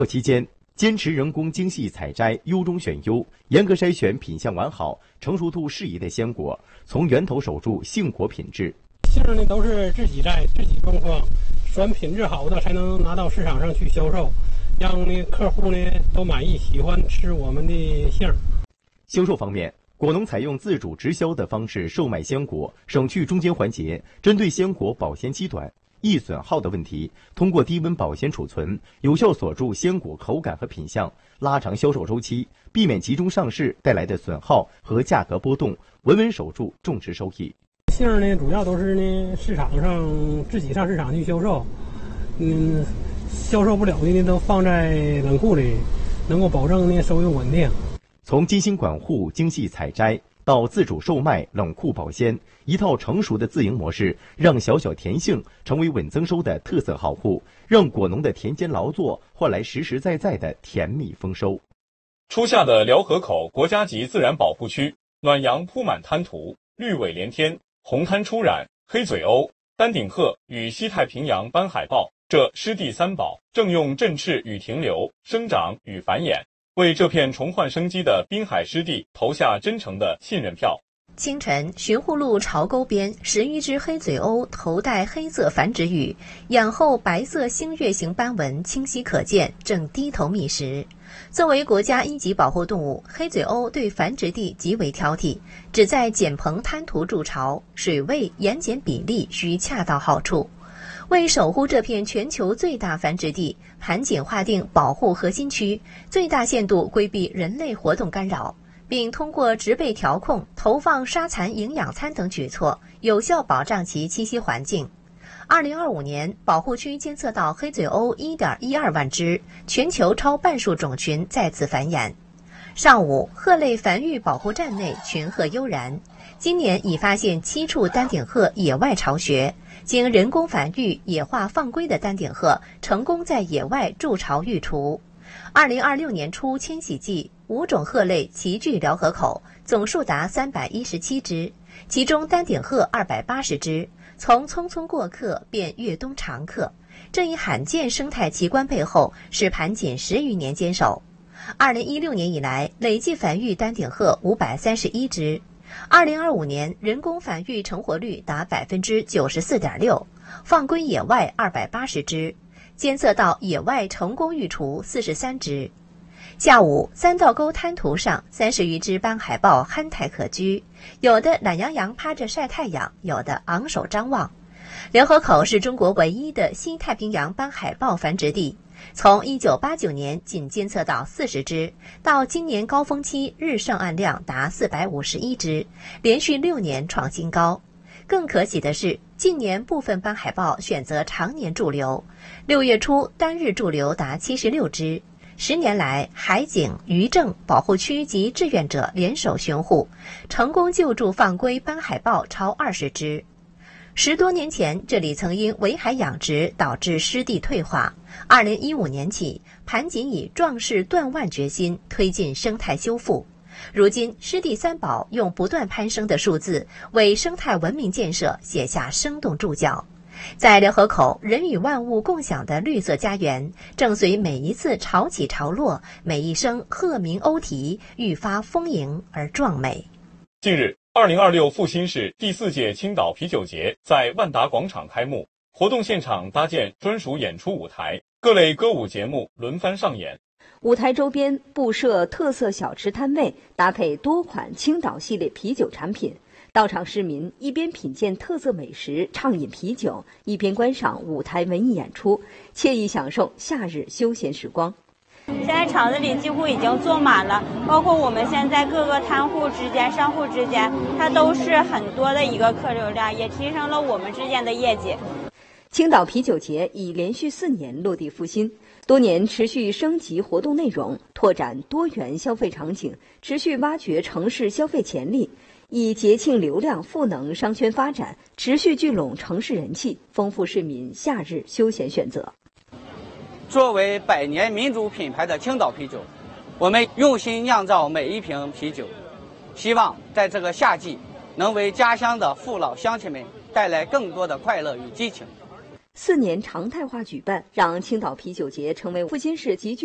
期间，坚持人工精细采摘、优中选优，严格筛选品相完好、成熟度适宜的鲜果，从源头守住杏果品质。 杏呢都是自己摘、自己种放，选品质好的才能拿到市场上去销售，让客户都满意，喜欢吃我们的杏。 销售方面，果农采用自主直销的方式售卖鲜果，省去中间环节，针对鲜果保鲜期短、易损耗的问题，通过低温保鲜储存，有效锁住鲜果口感和品相，拉长销售周期，避免集中上市带来的损耗和价格波动，稳稳守住种植收益。 杏主要都是市场上自己上市场去销售，销售不了的都放在冷库里，能够保证收益稳定。 从精心管护、精细采摘到自主售卖、冷库保鲜，一套成熟的自营模式，让小小甜杏成为稳增收的特色好户，让果农的田间劳作换来实实在在的甜蜜丰收。 初夏的辽河口国家级自然保护区，暖阳铺满滩涂，绿尾连天，红滩初染，黑嘴鸥、丹顶鹤与西太平洋斑海豹这湿地三宝正用振翅与停留、生长与繁衍，为这片重焕生机的滨海湿地投下真诚的信任票。 清晨，寻护路潮沟边，10余只黑嘴鸥头戴黑色繁殖羽，仰后白色星月形斑纹清晰可见，正低头觅食。作为国家1级保护动物，黑嘴鸥对繁殖地极为挑剔，只在碱棚滩涂筑巢，水位、盐碱比例需恰到好处。为守护这片全球最大繁殖地，盘锦划定保护核心区，最大限度规避人类活动干扰，并通过植被调控、投放沙蚕营养餐等举措，有效保障其栖息环境。2025年，保护区监测到黑嘴鸥 1.12 万只，全球超半数种群再次繁衍。上午，鹤类繁育保护站内群鹤悠然。今年已发现7处丹顶鹤野外巢穴，经人工繁育、野化放归的丹顶鹤成功在野外筑巢育雏。2026年初迁徙季，5种鹤类齐聚辽河口，总数达317只，其中丹顶鹤280只。从匆匆过客变越冬常客，这一罕见生态奇观背后是盘锦10余年坚守。2016年以来，累计繁育丹顶鹤531只。2025年人工繁育成活率达 94.6%， 放归野外280只，监测到野外成功育雏43只。下午，三道沟滩涂上30余只斑海豹酣态可居，有的懒洋洋趴着晒太阳，有的昂首张望。辽河口是中国唯一的西太平洋斑海豹繁殖地，从1989年仅监测到40只，到今年高峰期日上岸量达451只，连续6年创新高。更可喜的是，近年部分斑海豹选择常年驻留，6月初单日驻留达76只。10年来，海警、渔政、保护区及志愿者联手巡护，成功救助放归斑海豹超20只。10多年前，这里曾因围海养殖导致湿地退化。2015年起，盘锦以壮士断腕决心推进生态修复。如今，湿地三宝用不断攀升的数字为生态文明建设写下生动注脚。在辽河口，人与万物共享的绿色家园，正随每一次潮起潮落，每一声鹤鸣鸥啼，愈发丰盈而壮美。 近日，2026阜新市第4届青岛啤酒节在万达广场开幕，活动现场搭建专属演出舞台，各类歌舞节目轮番上演。 舞台周边布设特色小吃摊位，搭配多款青岛系列啤酒产品。到场市民一边品鉴特色美食，畅饮啤酒，一边观赏舞台文艺演出，惬意享受夏日休闲时光。 现在场子里几乎已经坐满了，包括我们现在各个摊户之间、商户之间，它都是很多的一个客流量，也提升了我们之间的业绩。 青岛啤酒节已连续4年落地复兴，多年持续升级活动内容，拓展多元消费场景，持续挖掘城市消费潜力，以节庆流量赋能商圈发展，持续聚拢城市人气，丰富市民夏日休闲选择。 作为100年民主品牌的青岛啤酒，我们用心酿造每一瓶啤酒，希望在这个夏季能为家乡的父老乡亲们带来更多的快乐与激情。 4年常态化举办，让青岛啤酒节成为阜新市极具